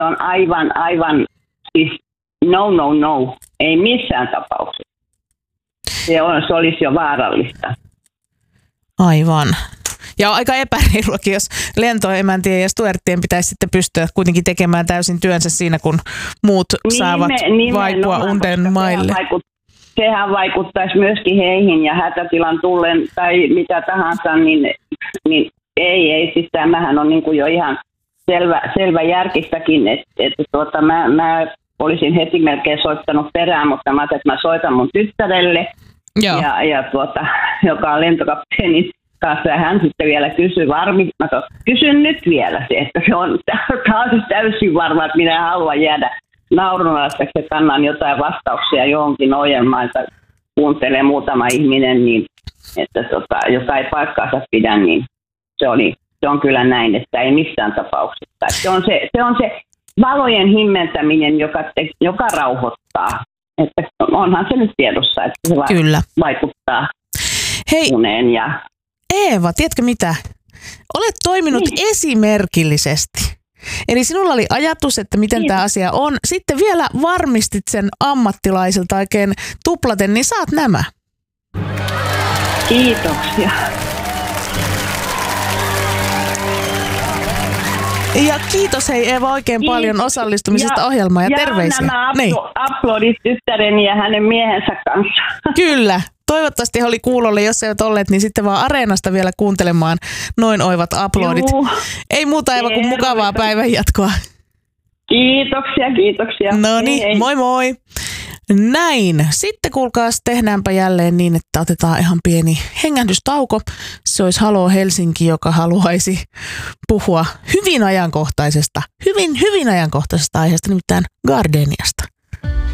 on aivan siis no, ei missään tapauksessa. Se olisi jo vaarallista. Aivan. Ja on aika epäreiluakin, jos lentoemäntien ja stuerttien pitäisi sitten pystyä kuitenkin tekemään täysin työnsä siinä, kun muut saavat vaikua unden maille. Sehän vaikuttaisi myöskin heihin ja hätätilan tullen tai mitä tahansa, niin ei. Siis tämähän on niin kuin jo ihan selvä järkistäkin, että mä olisin heti melkein soittanut perään, mutta mä ajattelin, että mä soitan mun tyttärelle, joka on lentokapteenin kanssa, ja hän sitten vielä kysyi kysyn nyt vielä se, että se on taas täysin varma, että minä haluan jäädä naurunalaiseksi, että annan jotain vastauksia johonkin ohjelmaan, että kuuntelee muutama ihminen, niin, että joka ei paikkaansa pidä, niin se on kyllä näin, että ei missään tapauksessa. Se on se valojen himmentäminen, joka rauhoittaa. Että onhan se nyt tiedossa, että se kyllä vaikuttaa Hei, uneen. Ja Eeva, tiedätkö mitä? Olet toiminut esimerkillisesti. Eli sinulla oli ajatus, että miten tämä asia on. Sitten vielä varmistit sen ammattilaisilta oikein tuplaten, niin saat nämä. Kiitoksia. Ja kiitos hei Eeva oikein paljon osallistumisesta ohjelmaan ja terveisiä. Nämä aplodit tyttäreni ja hänen miehensä kanssa. Kyllä. Toivottavasti he oli kuulolle, jos eivät olleet, niin sitten vaan Areenasta vielä kuuntelemaan noin oivat aplodit. Ei muuta Eeva kuin mukavaa päivänjatkoa. Kiitoksia. No niin, moi moi. Näin. Sitten kuulkaas, tehdäänpä jälleen niin, että otetaan ihan pieni hengähdystauko. Se olisi Halo Helsinki, joka haluaisi puhua hyvin ajankohtaisesta aiheesta, nimittäin Gardeniasta.